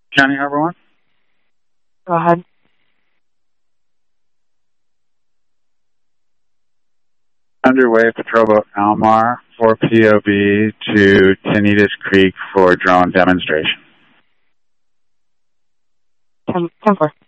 County Harbor 1. Go ahead. Underway patrol boat Almar for POB to Tenitas Creek for drone demonstration. 10-4.